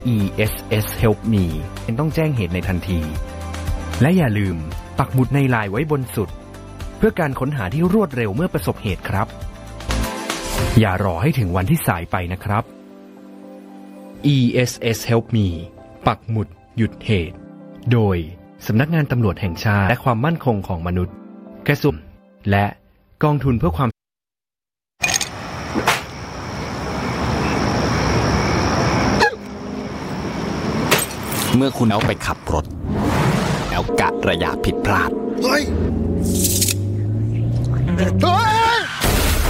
ESS Help Me ต้องแจ้งเหตุในทันทีและอย่าลืมปักหมุดในไลน์ไว้บนสุดเพื่อการค้นหาที่รวดเร็วเมื่อประสบเหตุครับอย่ารอให้ถึงวันที่สายไปนะครับ ESS Help Me ปักหมุดหยุดเหตุโดยสำนักงานตำรวจแห่งชาติและความมั่นคงของมนุษย์กระทรวงและกองทุนเพื่อความเมื่อคุณเอาไปขับรถแล้วกะระยะผิดพลาดเฮ้ย